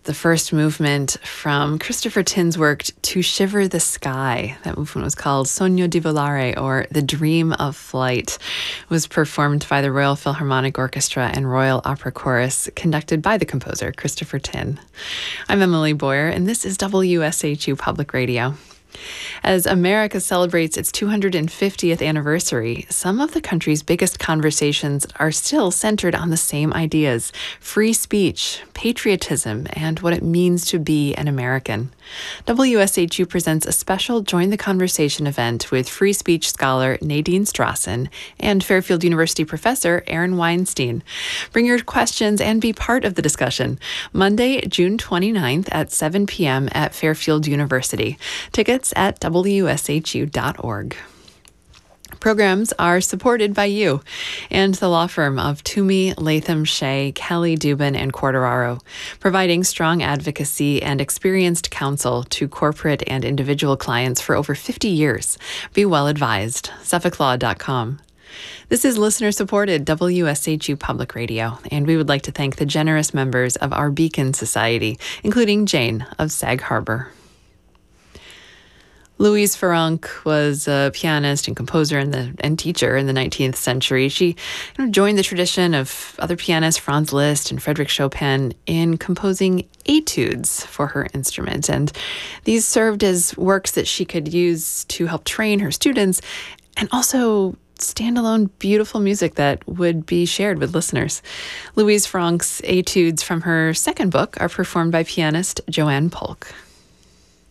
the first movement from Christopher Tin's work, To Shiver the Sky. That movement was called Sogno di Volare, or The Dream of Flight. It was performed by the Royal Philharmonic Orchestra and Royal Opera Chorus, conducted by the composer, Christopher Tin. I'm Emily Boyer, and this is WSHU Public Radio. As America celebrates its 250th anniversary, some of the country's biggest conversations are still centered on the same ideas: free speech, patriotism, and what it means to be an American. WSHU presents a special Join the Conversation event with free speech scholar Nadine Strassen and Fairfield University professor Aaron Weinstein. Bring your questions and be part of the discussion. Monday, June 29th at 7 p.m. at Fairfield University. Tickets at WSHU.org. Programs are supported by you and the law firm of Toomey, Latham, Shea, Kelly, Dubin, and Quartararo, providing strong advocacy and experienced counsel to corporate and individual clients for over 50 years. Be well advised. SuffolkLaw.com. This is listener-supported WSHU Public Radio, and we would like to thank the generous members of our Beacon Society, including Jane of Sag Harbor. Louise Farrenc was a pianist and composer and teacher in the 19th century. She joined the tradition of other pianists, Franz Liszt and Frédéric Chopin, in composing etudes for her instrument. And these served as works that she could use to help train her students, and also standalone beautiful music that would be shared with listeners. Louise Farrenc's etudes from her second book are performed by pianist Joanne Polk.